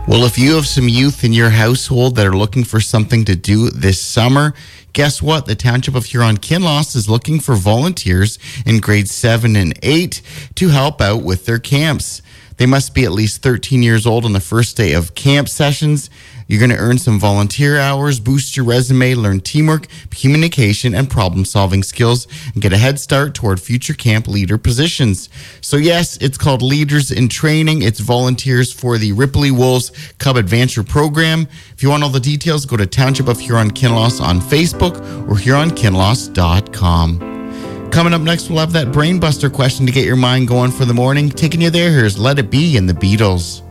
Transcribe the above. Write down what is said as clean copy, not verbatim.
Well, if you have some youth in your household that are looking for something to do this summer, guess what? The Township of Huron-Kinloss is looking for volunteers in grades 7 and 8 to help out with their camps. They must be at least 13 years old on the first day of camp sessions. You're going to earn some volunteer hours, boost your resume, learn teamwork, communication, and problem-solving skills, and get a head start toward future camp leader positions. So yes, it's called Leaders in Training. It's volunteers for the Ripley Wolves Cub Adventure Program. If you want all the details, go to Township of Huron-Kinloss on Facebook or HuronKinloss.com. Coming up next, we'll have that brain buster question to get your mind going for the morning. Taking you there, here's Let It Be and the Beatles.